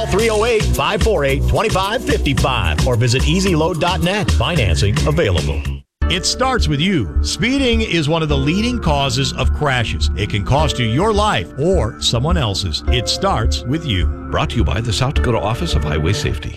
Call 308-548-2555 or visit EasyLoad.net. Financing available. It starts with you. Speeding is one of the leading causes of crashes. It can cost you your life or someone else's. It starts with you. Brought to you by the South Dakota Office of Highway Safety.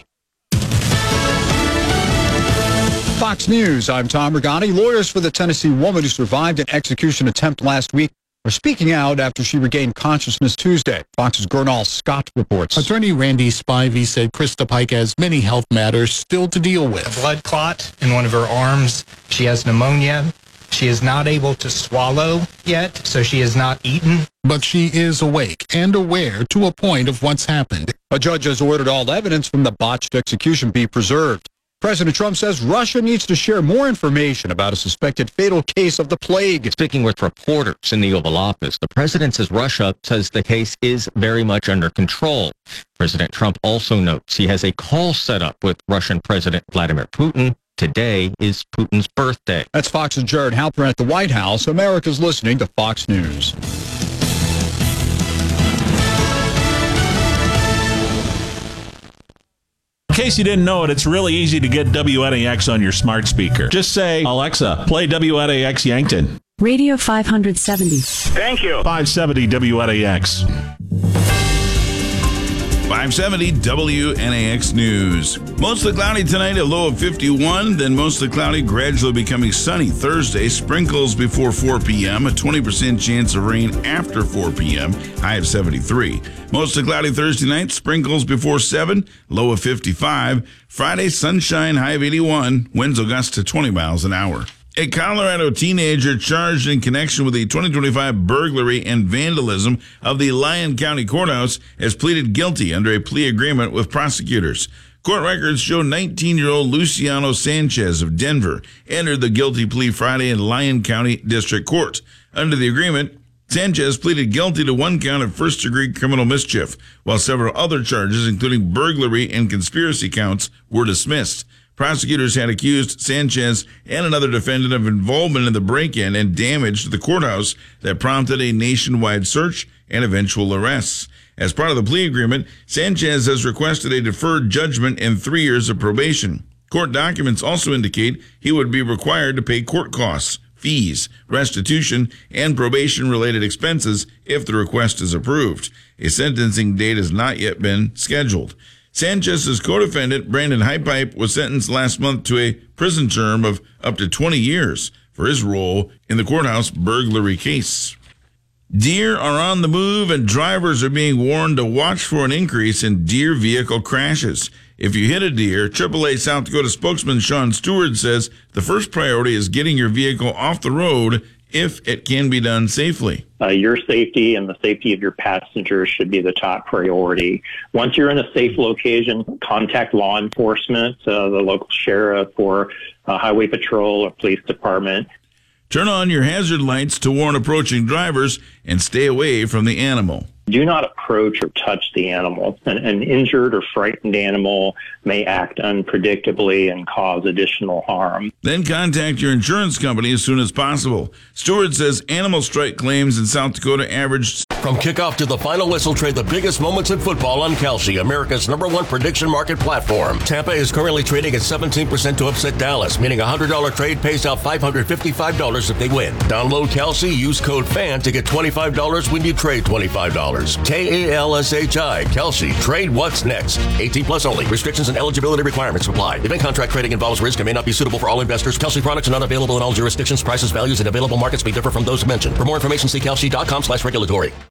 Fox News, I'm Tom Regani. Lawyers for the Tennessee woman who survived an execution attempt last week are speaking out after she regained consciousness Tuesday. Fox's Gernal Scott reports. Attorney Randy Spivey said Krista Pike has many health matters still to deal with. A blood clot in one of her arms. She has pneumonia. She is not able to swallow yet, so she has not eaten. But she is awake and aware to a point of what's happened. A judge has ordered all evidence from the botched execution be preserved. President Trump says Russia needs to share more information about a suspected fatal case of the plague. Speaking with reporters in the Oval Office, the president says Russia says the case is very much under control. President Trump also notes he has a call set up with Russian President Vladimir Putin. Today is Putin's birthday. That's Fox's Jared Halpern at the White House. America's listening to Fox News. In case you didn't know it, it's really easy to get WNAX on your smart speaker. Just say, Alexa, play WNAX Yankton. Radio 570. Thank you. 570 WNAX. 570 WNAX News. Mostly cloudy tonight, a low of 51, then mostly cloudy, gradually becoming sunny Thursday. Sprinkles before 4 p.m., a 20% chance of rain after 4 p.m., high of 73. Mostly cloudy Thursday night, sprinkles before 7, low of 55. Friday, sunshine, high of 81, winds will gust to 20 miles an hour. A Colorado teenager charged in connection with the 2025 burglary and vandalism of the Lyon County Courthouse has pleaded guilty under a plea agreement with prosecutors. Court records show 19-year-old Luciano Sanchez of Denver entered the guilty plea Friday in Lyon County District Court. Under the agreement, Sanchez pleaded guilty to one count of first-degree criminal mischief, while several other charges, including burglary and conspiracy counts, were dismissed. Prosecutors had accused Sanchez and another defendant of involvement in the break-in and damage to the courthouse that prompted a nationwide search and eventual arrests. As part of the plea agreement, Sanchez has requested a deferred judgment and 3 years of probation. Court documents also indicate he would be required to pay court costs, fees, restitution, and probation-related expenses if the request is approved. A sentencing date has not yet been scheduled. Sanchez's co-defendant, Brandon Highpipe, was sentenced last month to a prison term of up to 20 years for his role in the courthouse burglary case. Deer are on the move, and drivers are being warned to watch for an increase in deer vehicle crashes. If you hit a deer, AAA South Dakota spokesman Sean Stewart says the first priority is getting your vehicle off the road if it can be done safely. Your safety and the safety of your passengers should be the top priority. Once you're in a safe location, contact law enforcement, the local sheriff or highway patrol or police department. Turn on your hazard lights to warn approaching drivers and stay away from the animal. Do not approach or touch the animal. An injured or frightened animal may act unpredictably and cause additional harm. Then contact your insurance company as soon as possible. Stewart says animal strike claims in South Dakota averaged... From kickoff to the final whistle, trade the biggest moments in football on Kalshi, America's #1 prediction market platform. Tampa is currently trading at 17% to upset Dallas, meaning a $100 trade pays out $555 if they win. Download Kalshi, use code FAN to get $25 when you trade $25. Kalshi. Kalshi. Trade what's next. 18 plus only. Restrictions and eligibility requirements apply. Event contract trading involves risk and may not be suitable for all investors. Kalshi products are not available in all jurisdictions. Prices, values, and available markets may differ from those mentioned. For more information, see Kalshi.com/regulatory.